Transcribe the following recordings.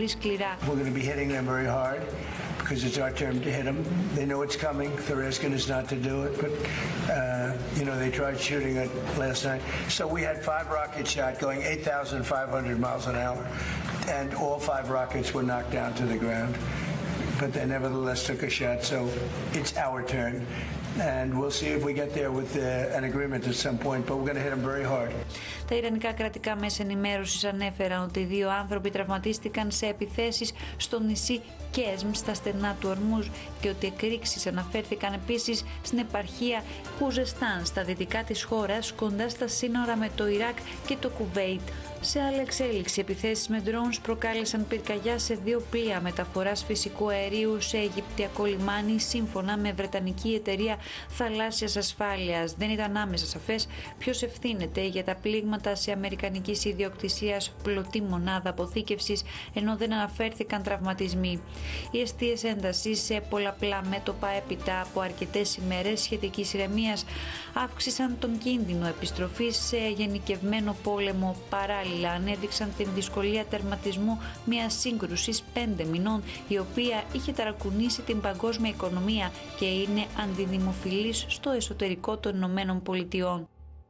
πολύ σκληρά. We're going to be hitting them very hard because it's our turn to hit them. They know it's coming. The risk is not to do it, but they tried shooting it last night. So we had 5 rocket shots going 8,500 miles an hour, and all 5 rockets were knocked down to the ground. But they nevertheless took a shot, so it's our turn. And we'll see if we get there with an agreement at some point, but we're going to hit them very hard. Τα ιρανικά κρατικά μέσα ενημέρωσης ανέφεραν ότι 2 άνθρωποι τραυματίστηκαν σε επιθέσεις στο νησί Κέσμ στα στενά του Ορμούζ και ότι εκρήξεις αναφέρθηκαν επίσης στην επαρχία Χουζεστάν στα δυτικά της χώρας κοντά στα σύνορα με το Ιράκ και το Κουβέιτ. Σε άλλη εξέλιξη, επιθέσεις με drones προκάλεσαν πυρκαγιά σε 2 πλοία μεταφοράς φυσικού αερίου σε Αιγυπτιακό λιμάνι, σύμφωνα με βρετανική εταιρεία θαλάσσιας ασφάλειας. Δεν ήταν άμεσα σαφές ποιος ευθύνεται για τα πλήγματα σε αμερικανικής ιδιοκτησίας πλωτή μονάδα αποθήκευσης, ενώ δεν αναφέρθηκαν τραυματισμοί. Οι εστίες έντασης σε πολλαπλά μέτωπα έπειτα από αρκετές ημέρες σχετικής ηρεμίας αύξησαν τον κίνδυνο επιστροφής σε γενικευμένο πόλεμο. Παράλληλα, ανέδειξαν την δυσκολία τερματισμού μιας σύγκρουσης 5 μηνών, η οποία είχε ταρακουνήσει την παγκόσμια οικονομία και είναι αντιδημοφιλής στο εσωτερικό των Ηνωμένων Πολιτειών.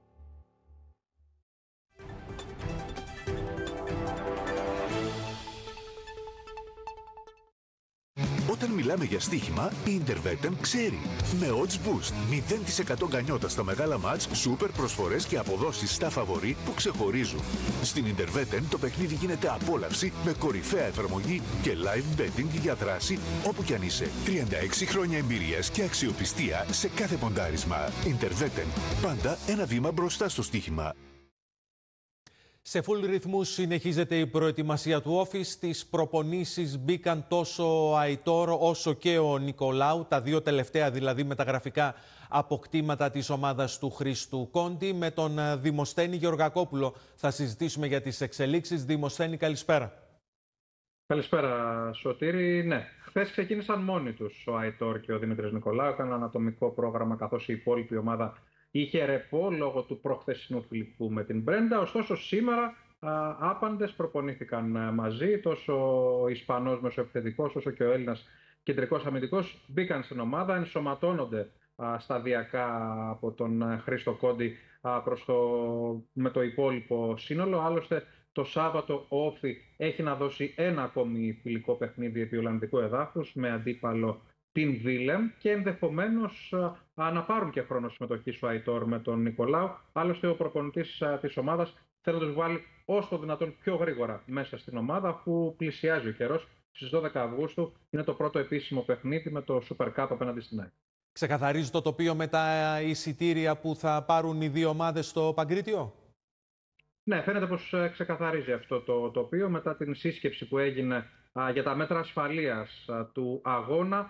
Όταν μιλάμε για στοίχημα, η Intervetem ξέρει. Με odds boost, 0% γκανιότα στα μεγάλα μάτς, σούπερ προσφορές και αποδόσεις στα φαβορί που ξεχωρίζουν. Στην Intervetem το παιχνίδι γίνεται απόλαυση με κορυφαία εφαρμογή και live betting για δράση όπου κι αν είσαι. 36 χρόνια εμπειρίας και αξιοπιστία σε κάθε ποντάρισμα. Intervetem. Πάντα ένα βήμα μπροστά στο στοίχημα. Σε full ρυθμούς συνεχίζεται η προετοιμασία του Όφη. Στις προπονήσεις μπήκαν τόσο ο Αϊτόρ όσο και ο Νικολάου, τα 2 τελευταία δηλαδή μεταγραφικά αποκτήματα της ομάδας του Χρήστου Κόντι. Με τον Δημοσθένη Γεωργακόπουλο θα συζητήσουμε για τις εξελίξεις. Δημοσθένη, καλησπέρα. Καλησπέρα, Σωτήρη. Ναι, χθες ξεκίνησαν μόνοι τους ο Αϊτόρ και ο Δημήτρης Νικολάου. Έκαναν ανατομικό πρόγραμμα, καθώς η υπόλοιπη ομάδα είχε ρεπό λόγω του προχθεσινού φιλικού με την Μπρέντα. Ωστόσο, σήμερα άπαντες προπονήθηκαν μαζί. Τόσο ο Ισπανός μεσοεπιθετικός όσο και ο Έλληνας κεντρικός αμυντικός μπήκαν στην ομάδα, ενσωματώνονται σταδιακά από τον Χρήστο Κόντι με το υπόλοιπο σύνολο. Άλλωστε, το Σάββατο ο Όφη έχει να δώσει ένα ακόμη φιλικό παιχνίδι επί Ολλανδικού εδάφους με αντίπαλο την Βίλεμ και ενδεχομένως να πάρουν και χρόνο συμμετοχή ο Αϊτόρ με τον Νικολάου. Άλλωστε, ο προπονητής της ομάδας θέλει να τους βάλει όσο το δυνατόν πιο γρήγορα μέσα στην ομάδα, αφού πλησιάζει ο καιρός. Στις 12 Αυγούστου είναι το πρώτο επίσημο παιχνίδι με το Super Cup απέναντι στην ΑΕΚ. Ξεκαθαρίζει το τοπίο με τα εισιτήρια που θα πάρουν οι 2 ομάδες στο Παγκρίτιο? Ναι, φαίνεται πως ξεκαθαρίζει αυτό το τοπίο μετά την σύσκεψη που έγινε για τα μέτρα ασφαλείας του αγώνα.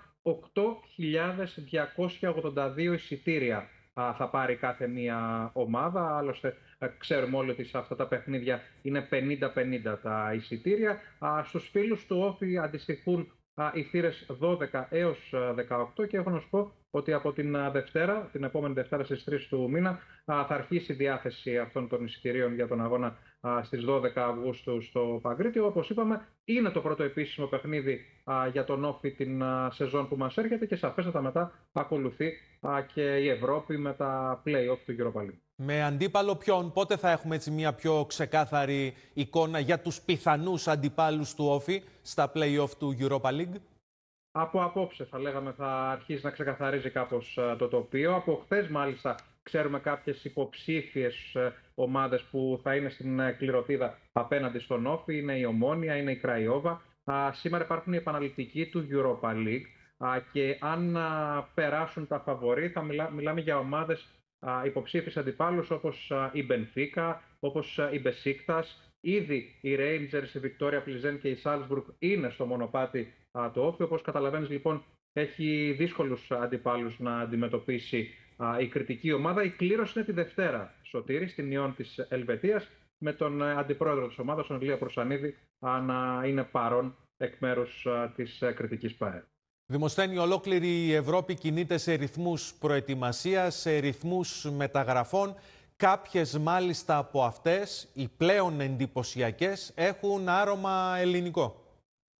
8.282 εισιτήρια θα πάρει κάθε μία ομάδα. Άλλωστε, ξέρουμε όλοι ότι σε αυτά τα παιχνίδια είναι 50-50 τα εισιτήρια. Στους φίλους του Όφη αντιστοιχούν οι θύρες 12 έως 18 και έχω να σου πω ότι από την επόμενη Δευτέρα στις 3 του μήνα θα αρχίσει η διάθεση αυτών των εισιτηρίων για τον αγώνα στις 12 Αυγούστου στο Παγκρίτιο. Όπως είπαμε, είναι το πρώτο επίσημο παιχνίδι για τον Όφη την σεζόν που μας έρχεται και σαφέστατα μετά ακολουθεί και η Ευρώπη με τα play-off του Europa League. Με αντίπαλο ποιον, πότε θα έχουμε έτσι μια πιο ξεκάθαρη εικόνα για τους πιθανούς αντιπάλους του Όφη στα play-off του Europa League? Από απόψε θα λέγαμε θα αρχίσει να ξεκαθαρίζει κάπως το τοπίο. Από χθες μάλιστα ξέρουμε κάποιες υποψήφιες ομάδες που θα είναι στην κληρωτίδα απέναντι στον Όφη. Είναι η Ομόνια, είναι η Κραϊόβα. Σήμερα υπάρχουν οι επαναληπτικοί του Europa League και αν περάσουν τα φαβορί θα μιλάμε για ομάδες υποψήφιες αντιπάλους όπως η Μπενφίκα, όπως η Μπεσίκτας. Ήδη οι Rangers, η Βικτόρια Πλιζέν και η Σάλτσμπουργκ είναι στο μονοπάτι του Όφη. Όπως καταλαβαίνεις λοιπόν έχει δύσκολους αντιπάλους να αντιμετωπίσει η κριτική ομάδα. Η κλήρωση είναι τη Δευτέρα, Σωτήρη, στην Ιόν της Ελβετίας, με τον αντιπρόεδρο της ομάδας, τον Ηλία Προσανίδη, να είναι παρόν εκ μέρους της κριτικής ΠΑΕ. Δημοσθένη, ολόκληρη η Ευρώπη κινείται σε ρυθμούς προετοιμασίας, σε ρυθμούς μεταγραφών. Κάποιες μάλιστα από αυτές, οι πλέον εντυπωσιακές, έχουν άρωμα ελληνικό.